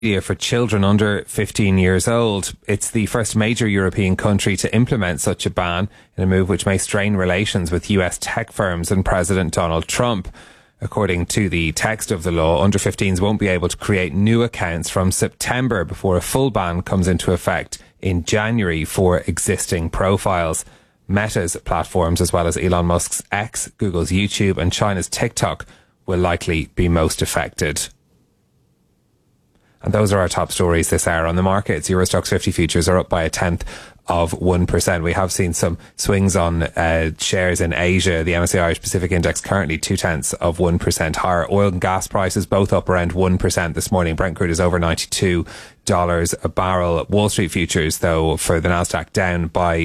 for children under 15 years old. It's the first major European country to implement such a ban, in a move which may strain relations with US tech firms and President Donald Trump. According to the text of the law, under 15s won't be able to create new accounts from September before a full ban comes into effect in January for existing profiles. Meta's platforms, as well as Elon Musk's X, Google's YouTube and China's TikTok, will likely be most affected. And those are our top stories this hour on the markets. Euro Stoxx 50 futures are up by 0.1%. We have seen some swings on shares in Asia. The MSCI Irish Pacific Index currently 0.2% higher. Oil and gas prices both up around 1% this morning. Brent crude is over $92 a barrel. Wall Street futures, though, for the Nasdaq down by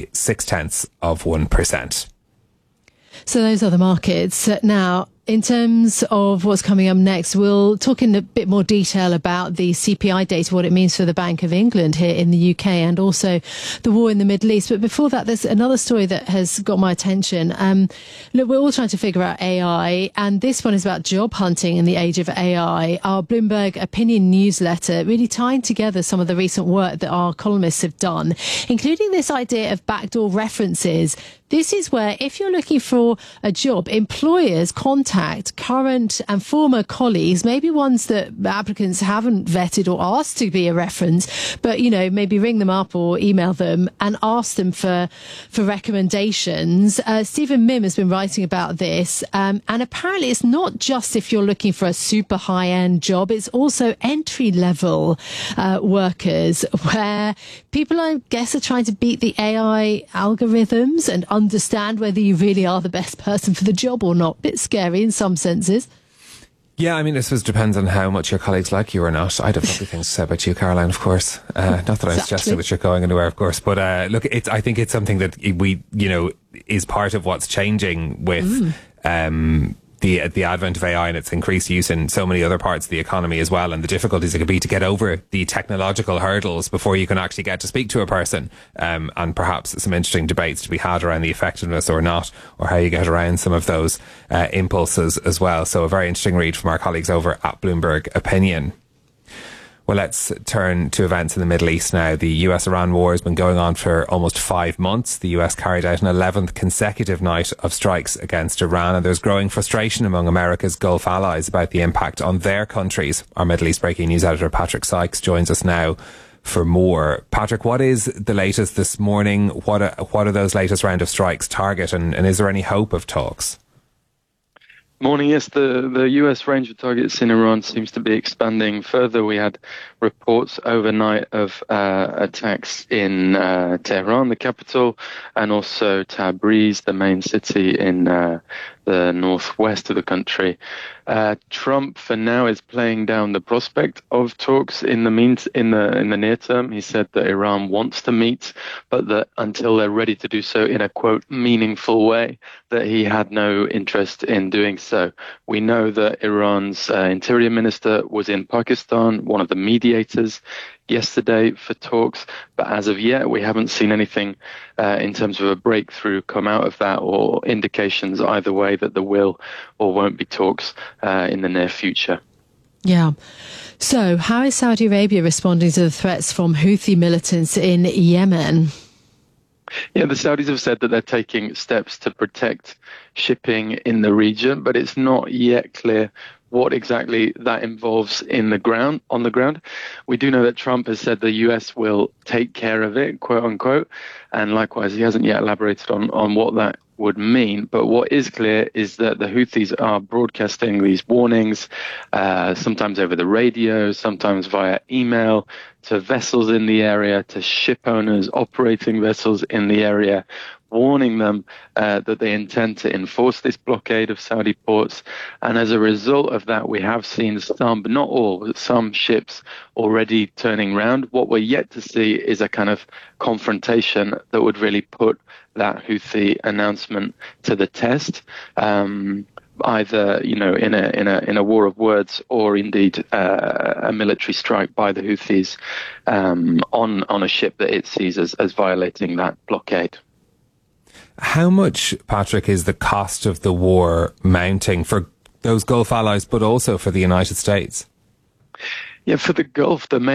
0.6%. So those are the markets. Now, in terms of what's coming up next, we'll talk in a bit more detail about the CPI data, what it means for the Bank of England here in the UK, and also the war in the Middle East. But before that, there's another story that has got my attention. Look, we're all trying to figure out AI, and this one is about job hunting in the age of AI. Our Bloomberg Opinion newsletter really tying together some of the recent work that our columnists have done, including this idea of backdoor references. This is where, if you're looking for a job, employers contact current and former colleagues, maybe ones that applicants haven't vetted or asked to be a reference, but, you know, maybe ring them up or email them and ask them for recommendations. Stephen Mihm has been writing about this, and apparently it's not just if you're looking for a super high-end job, it's also entry-level workers, where people, I guess, are trying to beat the AI algorithms and understand whether you really are the best person for the job or not. Bit scary in some senses. Yeah, I mean, I suppose it depends on how much your colleagues like you or not. I'd have lovely things to say about you, Caroline, of course. Not that I'm suggesting that you're going anywhere, of course. But look, I think it's something that is part of what's changing with the advent of AI and its increased use in so many other parts of the economy as well, and the difficulties it could be to get over the technological hurdles before you can actually get to speak to a person, and perhaps some interesting debates to be had around the effectiveness or not, or how you get around some of those impulses as well. So a very interesting read from our colleagues over at Bloomberg Opinion. Well, let's turn to events in the Middle East now. The US-Iran war has been going on for almost 5 months. The US carried out an 11th consecutive night of strikes against Iran, and there's growing frustration among America's Gulf allies about the impact on their countries. Our Middle East breaking news editor Patrick Sykes joins us now for more. Patrick, what is the latest this morning? What are those latest round of strikes target, and is there any hope of talks? Morning. Yes, the US range of targets in Iran seems to be expanding further. We had reports overnight of attacks in Tehran, the capital, and also Tabriz, the main city in the northwest of the country. Trump, for now, is playing down the prospect of talks in the near term. He said that Iran wants to meet, but that until they're ready to do so in a, quote, meaningful way, that he had no interest in doing so. We know that Iran's interior minister was in Pakistan, one of the mediators yesterday for talks, but as of yet we haven't seen anything in terms of a breakthrough come out of that, or indications either way that there will or won't be talks in the near future. Yeah. So how is Saudi Arabia responding to the threats from Houthi militants in Yemen? Yeah, the Saudis have said that they're taking steps to protect shipping in the region, but it's not yet clear what exactly that involves on the ground. We do know that Trump has said the US will take care of it, quote unquote, and likewise he hasn't yet elaborated on what that would mean. But what is clear is that the Houthis are broadcasting these warnings, sometimes over the radio, sometimes via email, to vessels in the area, to ship owners operating vessels in the area, warning them that they intend to enforce this blockade of Saudi ports. And as a result of that, we have seen some, but not all, but some ships already turning round. What we're yet to see is a kind of confrontation that would really put that Houthi announcement to the test. Either, in a war of words, or indeed a military strike by the Houthis on a ship that it sees as violating that blockade. How much, Patrick, is the cost of the war mounting for those Gulf allies, but also for the United States? Yeah, for the Gulf, the